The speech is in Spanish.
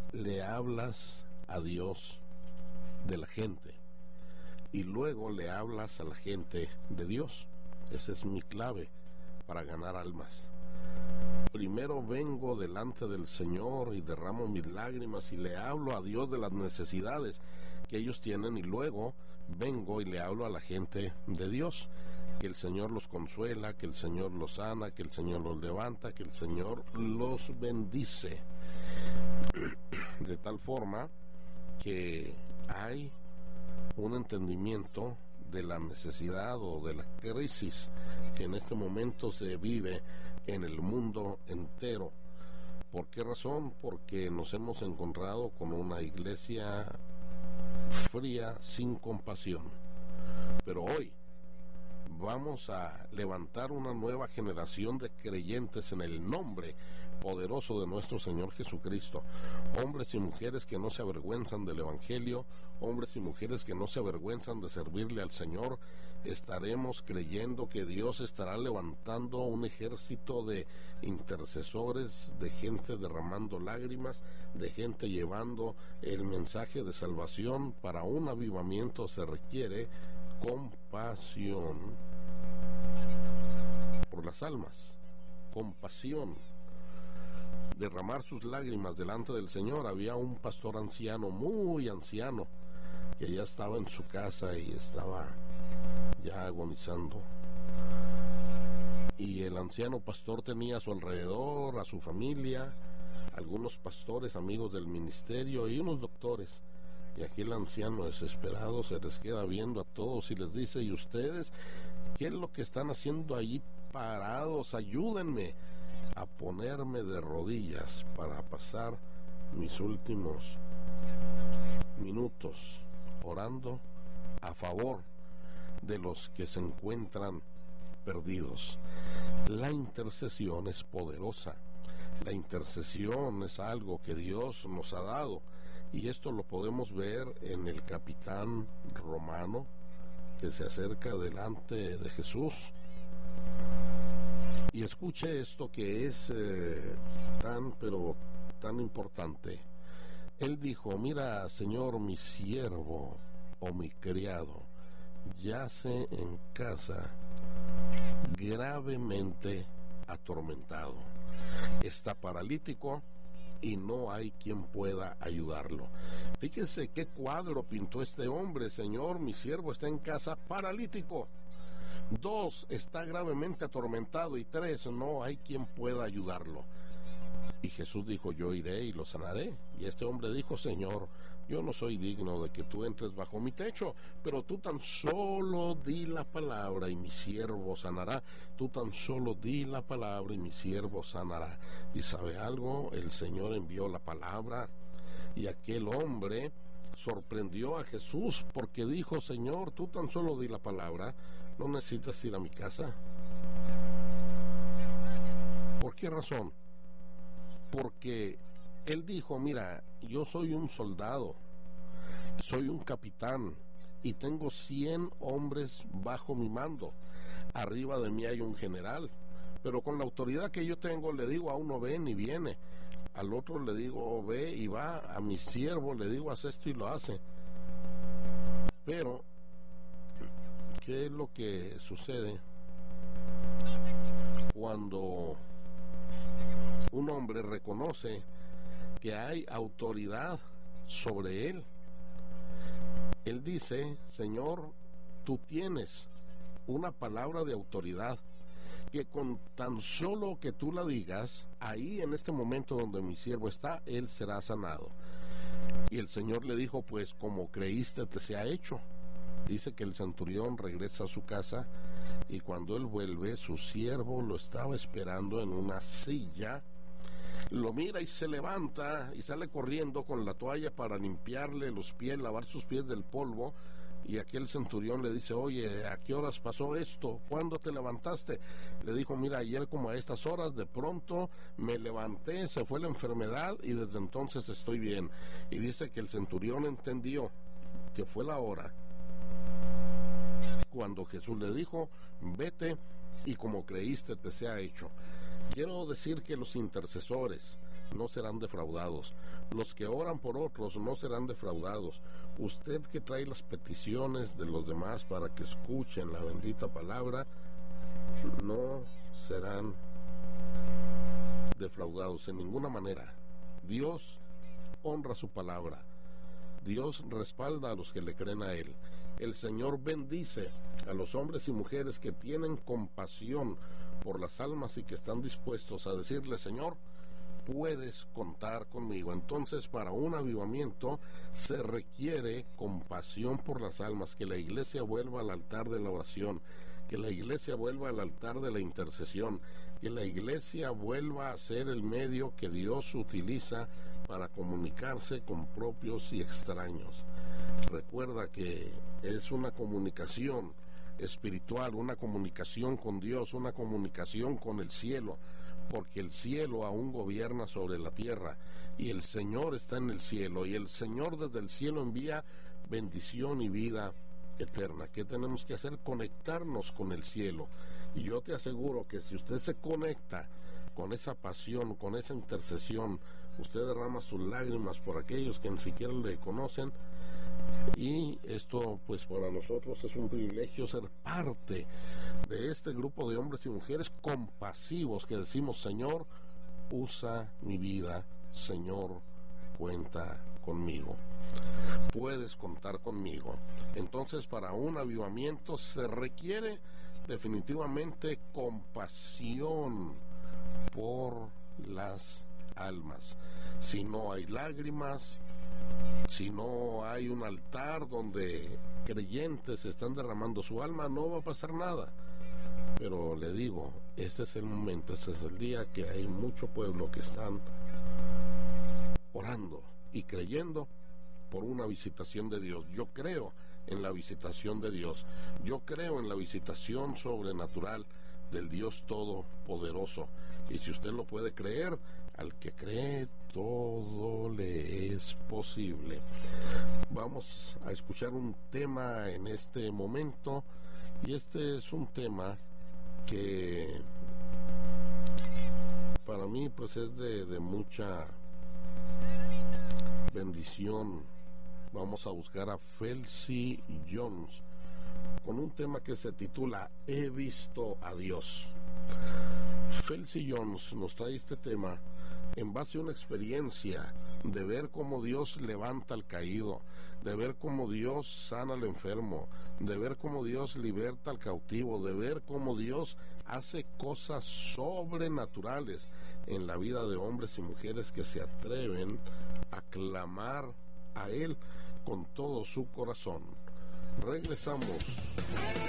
le hablas a Dios de la gente y luego le hablas a la gente de Dios. Esa es mi clave para ganar almas. Primero vengo delante del Señor y derramo mis lágrimas y le hablo a Dios de las necesidades que ellos tienen, y luego vengo y le hablo a la gente de Dios, que el Señor los consuela, que el Señor los sana, que el Señor los levanta, que el Señor los bendice, de tal forma que hay un entendimiento de la necesidad o de la crisis que en este momento se vive en el mundo entero. ¿Por qué razón? Porque nos hemos encontrado con una iglesia fría, sin compasión. Pero hoy vamos a levantar una nueva generación de creyentes en el nombre poderoso de nuestro Señor Jesucristo. Hombres y mujeres que no se avergüenzan del Evangelio, hombres y mujeres que no se avergüenzan de servirle al Señor. Estaremos creyendo que Dios estará levantando un ejército de intercesores, de gente derramando lágrimas, de gente llevando el mensaje de salvación. Para un avivamiento se requiere compasión por las almas, compasión, derramar sus lágrimas delante del Señor. Había un pastor anciano, muy anciano, que ya estaba en su casa y estaba ya agonizando, y el anciano pastor tenía a su alrededor a su familia, algunos pastores amigos del ministerio y unos doctores, y aquel anciano desesperado se les queda viendo a todos y les dice: ¿y ustedes qué es lo que están haciendo allí parados? Ayúdenme a ponerme de rodillas para pasar mis últimos minutos orando a favor de los que se encuentran perdidos. La intercesión es poderosa. La intercesión es algo que Dios nos ha dado, y esto lo podemos ver en el capitán romano que se acerca delante de Jesús. Y escuche esto que es tan importante. Él dijo: mira, Señor, mi siervo o mi criado yace en casa gravemente atormentado. Está paralítico y no hay quien pueda ayudarlo. Fíjese qué cuadro pintó este hombre. Señor, mi siervo está en casa paralítico. 2, está gravemente atormentado. Y 3, no hay quien pueda ayudarlo. Y Jesús dijo: yo iré y lo sanaré. Y este hombre dijo: Señor, yo no soy digno de que tú entres bajo mi techo, pero tú tan solo di la palabra y mi siervo sanará. Tú tan solo di la palabra y mi siervo sanará. Y ¿sabe algo? El Señor envió la palabra, y aquel hombre sorprendió a Jesús porque dijo: Señor, tú tan solo di la palabra, no necesitas ir a mi casa. ¿Por qué razón? Porque él dijo: mira, yo soy un soldado, soy un capitán y tengo 100 hombres bajo mi mando. Arriba de mí hay un general, pero con la autoridad que yo tengo le digo a uno: ven, y viene. Al otro le digo: ve, y va. A mi siervo le digo: haz esto, y lo hace. Pero ¿qué es lo que sucede cuando un hombre reconoce que hay autoridad sobre él? Él dice: Señor, tú tienes una palabra de autoridad que con tan solo que tú la digas, ahí en este momento donde mi siervo está, él será sanado. Y el Señor le dijo: pues como creíste te sea hecho. Dice que el centurión regresa a su casa, y cuando él vuelve, su siervo lo estaba esperando en una silla. Lo mira y se levanta y sale corriendo con la toalla para limpiarle los pies, lavar sus pies del polvo. Y aquel centurión le dice: oye, ¿a qué horas pasó esto? ¿Cuándo te levantaste? Le dijo: mira, ayer como a estas horas de pronto me levanté, se fue la enfermedad y desde entonces estoy bien. Y dice que el centurión entendió que fue la hora cuando Jesús le dijo: vete y como creíste te sea hecho. Quiero decir que los intercesores, no serán defraudados. Los que oran por otros no serán defraudados. Usted que trae las peticiones de los demás para que escuchen la bendita palabra, no serán defraudados en ninguna manera. Dios honra su palabra. Dios respalda a los que le creen a Él. El Señor bendice a los hombres y mujeres que tienen compasión por las almas y que están dispuestos a decirle: Señor, puedes contar conmigo. Entonces, para un avivamiento se requiere compasión por las almas, que la iglesia vuelva al altar de la oración, que la iglesia vuelva al altar de la intercesión, que la iglesia vuelva a ser el medio que Dios utiliza para comunicarse con propios y extraños. Recuerda que es una comunicación espiritual, una comunicación con Dios, una comunicación con el cielo, porque el cielo aún gobierna sobre la tierra y el Señor está en el cielo, y el Señor desde el cielo envía bendición y vida eterna. ¿Qué tenemos que hacer? Conectarnos con el cielo. Y yo te aseguro que si usted se conecta con esa pasión, con esa intercesión, usted derrama sus lágrimas por aquellos que ni siquiera le conocen. Y esto, pues, para nosotros es un privilegio ser parte de este grupo de hombres y mujeres compasivos que decimos: Señor, usa mi vida, Señor, cuenta conmigo. Puedes contar conmigo. Entonces, para un avivamiento se requiere definitivamente compasión por las almas. Si no hay lágrimas, si no hay un altar donde creyentes están derramando su alma, no va a pasar nada. Pero le digo, este es el momento, este es el día que hay mucho pueblo que están orando y creyendo por una visitación de Dios. Yo creo en la visitación de Dios. Yo creo en la visitación sobrenatural del Dios Todopoderoso. Y si usted lo puede creer, al que cree todo le es posible. Vamos a escuchar un tema en este momento, y este es un tema que para mí pues es de mucha bendición. Vamos a buscar a Felcy Jones con un tema que se titula He visto a Dios. Felcy Jones nos trae este tema en base a una experiencia de ver cómo Dios levanta al caído, de ver cómo Dios sana al enfermo, de ver cómo Dios liberta al cautivo, de ver cómo Dios hace cosas sobrenaturales en la vida de hombres y mujeres que se atreven a clamar a Él con todo su corazón. Regresamos.